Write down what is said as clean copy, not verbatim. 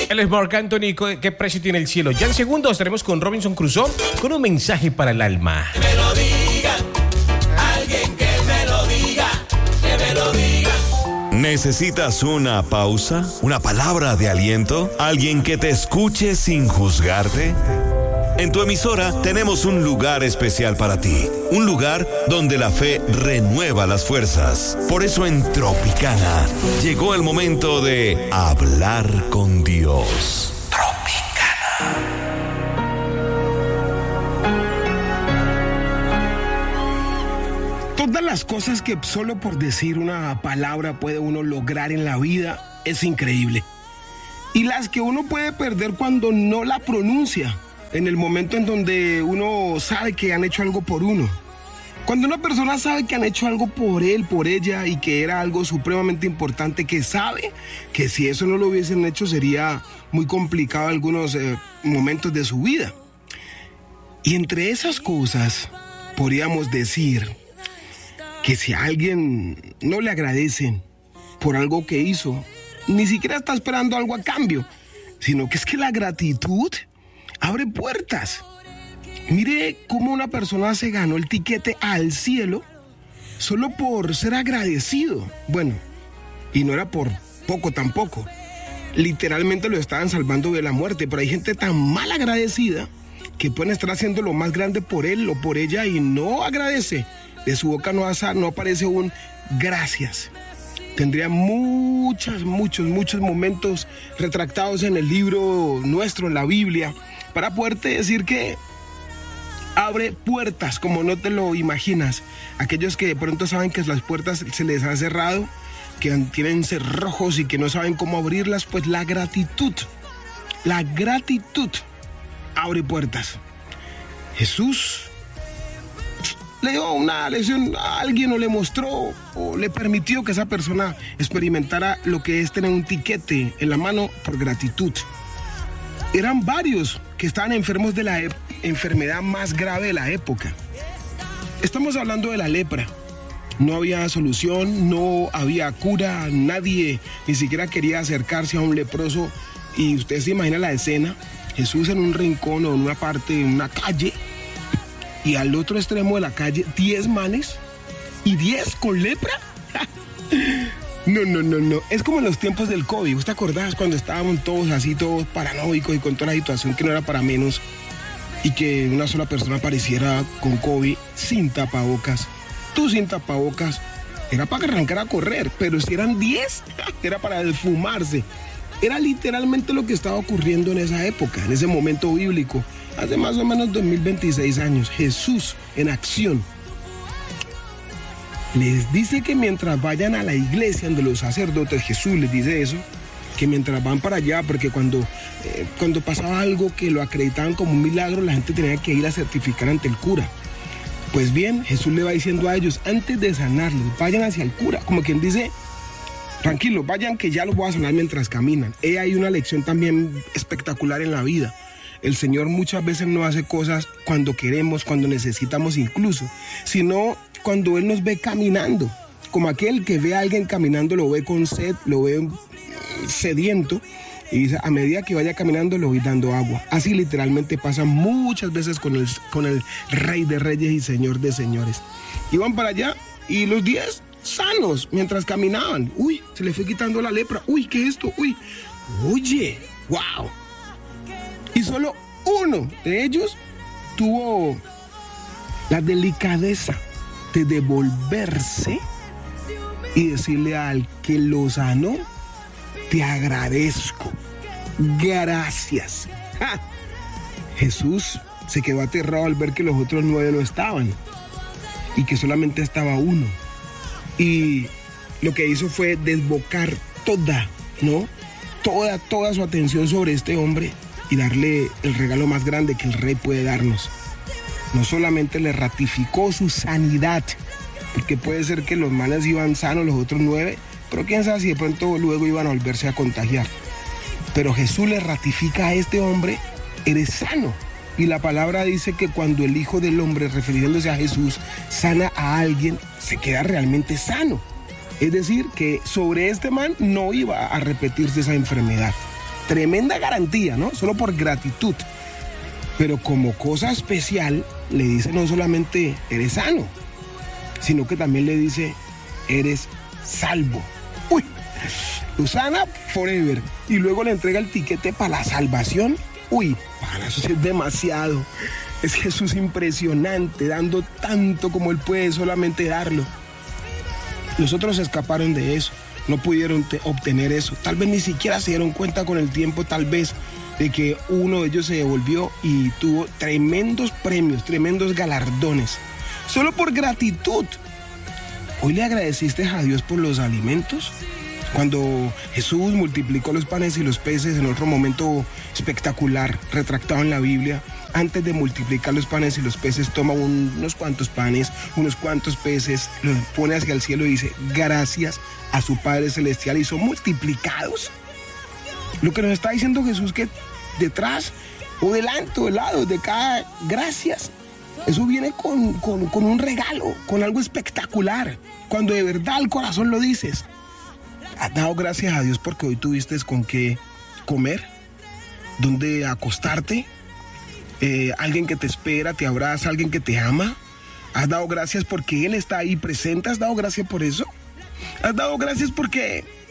Él es Marc Anthony. ¿Qué precio tiene el cielo? Ya en segundos estaremos con Robinson Crusoe con un mensaje para el alma. Que me lo diga, alguien que me lo diga, que me lo diga. ¿Necesitas una pausa? ¿Una palabra de aliento? ¿Alguien que te escuche sin juzgarte? En tu emisora tenemos un lugar especial para ti. Un lugar donde la fe renueva las fuerzas. Por eso en Tropicana llegó el momento de hablar con Dios. Tropicana. Todas las cosas que solo por decir una palabra puede uno lograr en la vida es increíble. Y las que uno puede perder cuando no la pronuncia, en el momento en donde uno sabe que han hecho algo por uno. Cuando una persona sabe que han hecho algo por él, por ella, y que era algo supremamente importante, que sabe que si eso no lo hubiesen hecho sería muy complicado algunos momentos de su vida. Y entre esas cosas podríamos decir que si a alguien no le agradecen por algo que hizo, ni siquiera está esperando algo a cambio, sino que es que la gratitud abre puertas. Mire cómo una persona se ganó el tiquete al cielo solo por ser agradecido. Bueno, y no era por poco tampoco. Literalmente lo estaban salvando de la muerte, pero hay gente tan mal agradecida que pueden estar haciendo lo más grande por él o por ella y no agradece. De su boca no aparece un gracias. Tendría muchos momentos retractados en el libro nuestro, en la Biblia, para poderte decir que abre puertas como no te lo imaginas. Aquellos que de pronto saben que las puertas se les han cerrado, que tienen cerrojos y que no saben cómo abrirlas, pues la gratitud abre puertas. Jesús le dio una lección a alguien o le mostró o le permitió que esa persona experimentara lo que es tener un tiquete en la mano por gratitud. Eran varios que estaban enfermos de la enfermedad más grave de la época. Estamos hablando de la lepra. No había solución, no había cura, nadie ni siquiera quería acercarse a un leproso. Y usted se imagina la escena, Jesús en un rincón o en una parte, en una calle, y al otro extremo de la calle 10 manes y 10 con lepra. No. Es como en los tiempos del COVID. ¿Usted acordás cuando estábamos todos así, todos paranoicos y con toda la situación que no era para menos? Y que una sola persona apareciera con COVID sin tapabocas. Tú sin tapabocas. Era para arrancar a correr. Pero si eran 10, era para desfumarse. Era literalmente lo que estaba ocurriendo en esa época, en ese momento bíblico. Hace más o menos 2026 años. Jesús en acción. Les dice que mientras vayan a la iglesia donde los sacerdotes, Jesús les dice eso, que mientras van para allá, porque cuando pasaba algo que lo acreditaban como un milagro, la gente tenía que ir a certificar ante el cura. Pues bien, Jesús le va diciendo a ellos, antes de sanarlos, vayan hacia el cura, como quien dice, tranquilos, vayan que ya los voy a sanar mientras caminan. Hay una lección también espectacular en la vida. El Señor muchas veces no hace cosas cuando queremos, cuando necesitamos incluso, sino cuando Él nos ve caminando, como aquel que ve a alguien caminando, lo ve con sed, lo ve sediento, y dice, a medida que vaya caminando le voy dando agua. Así literalmente pasa muchas veces con el Rey de Reyes y Señor de Señores. Iban para allá y los 10 sanos mientras caminaban. Uy, se le fue quitando la lepra. Uy, ¿qué es esto? Uy, oye, wow. Y solo uno de ellos tuvo la delicadeza de devolverse y decirle al que lo sanó, te agradezco, gracias. ¡Ja! Jesús se quedó aterrado al ver que los otros 9 no estaban y que solamente estaba uno. Y lo que hizo fue desbocar toda su atención sobre este hombre y darle el regalo más grande que el Rey puede darnos. No solamente le ratificó su sanidad, porque puede ser que los manes iban sanos, los otros 9, pero quién sabe si de pronto luego iban a volverse a contagiar. Pero Jesús le ratifica a este hombre, eres sano. Y la palabra dice que cuando el Hijo del Hombre, refiriéndose a Jesús, sana a alguien, se queda realmente sano. Es decir, que sobre este man no iba a repetirse esa enfermedad. Tremenda garantía, ¿no? Solo por gratitud. Pero como cosa especial, le dice no solamente eres sano, sino que también le dice eres salvo. Uy, Usana forever. Y luego le entrega el tiquete para la salvación. Uy, para eso sí es demasiado. Es Jesús impresionante, dando tanto como Él puede solamente darlo. Los otros escaparon de eso, no pudieron obtener eso. Tal vez ni siquiera se dieron cuenta con el tiempo, tal vez, de que uno de ellos se devolvió y tuvo tremendos premios, tremendos galardones. Solo por gratitud. ¿Hoy le agradeciste a Dios por los alimentos? Cuando Jesús multiplicó los panes y los peces en otro momento espectacular, retractado en la Biblia, antes de multiplicar los panes y los peces, toma unos cuantos panes, unos cuantos peces, los pone hacia el cielo y dice, gracias a su Padre Celestial, y son multiplicados. Lo que nos está diciendo Jesús, que detrás o delante o del lado de cada gracias, eso viene con un regalo, con algo espectacular. Cuando de verdad el corazón lo dices. ¿Has dado gracias a Dios porque hoy tuviste con qué comer? ¿Dónde acostarte? ¿Alguien que te espera, te abraza, alguien que te ama? ¿Has dado gracias porque Él está ahí presente? ¿Has dado gracias por eso? ¿Has dado gracias porque